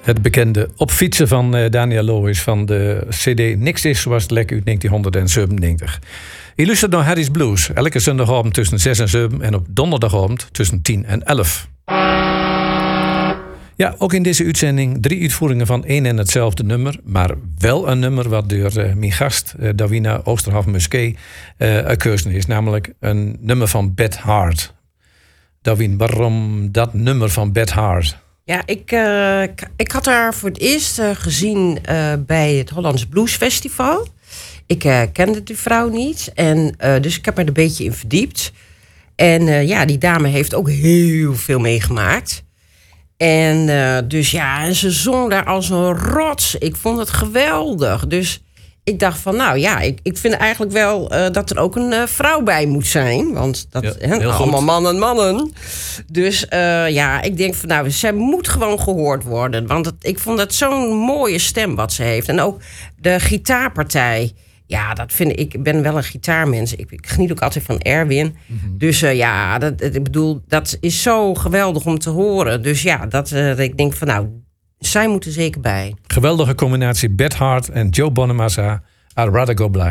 Het bekende Op fietsen van Daniel Lohuis van de CD Niks is zoals het lekker uit 1997. Je luistert naar Harry's Blues. Elke zondagavond tussen 6 en 7 en op donderdagavond tussen 10 en 11. Ja, ook in deze uitzending 3 uitvoeringen van één en hetzelfde nummer. Maar wel een nummer wat door mijn gast, Davina Oosterhoff-Musquet, gekozen is. Namelijk een nummer van Beth Hart. Davin, waarom dat nummer van Beth Hart? Ja, ik had haar voor het eerst gezien bij het Hollands Blues Festival. Ik kende die vrouw niet. En dus ik heb me er een beetje in verdiept. En die dame heeft ook heel veel meegemaakt. En dus ja, en ze zong daar als een rots. Ik vond het geweldig. Dus ik dacht van, nou ja, ik vind eigenlijk wel dat er ook een vrouw bij moet zijn. Want dat allemaal mannen. Dus ik denk van, nou, zij moet gewoon gehoord worden. Want ik vond dat zo'n mooie stem wat ze heeft. En ook de gitaarpartij. Ja, dat vind ik. Ik ben wel een gitaarmens. Ik geniet ook altijd van Erwin. Mm-hmm. Dus ik bedoel, dat is zo geweldig om te horen. Dus ja, ik denk van, nou, zij moeten zeker bij. Geweldige combinatie Beth Hart en Joe Bonamassa. I'd rather go blind.